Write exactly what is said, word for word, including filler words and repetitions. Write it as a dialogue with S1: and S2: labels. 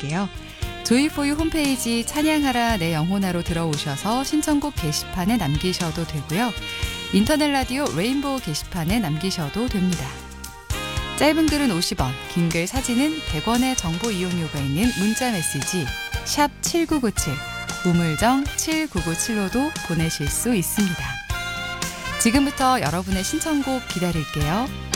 S1: 기다릴게요. 조이포유 홈페이지 찬양하라 내 영혼아로 들어오셔서 신청곡 게시판에 남기셔도 되고요. 인터넷 라디오 레인보우 게시판에 남기셔도 됩니다. 짧은 글은 오십 원, 긴 글 사진은 백 원의 정보 이용료가 있는 문자 메시지 샵 칠구구칠, 우물정 칠구구칠로도 보내실 수 있습니다. 지금부터 여러분의 신청곡 기다릴게요.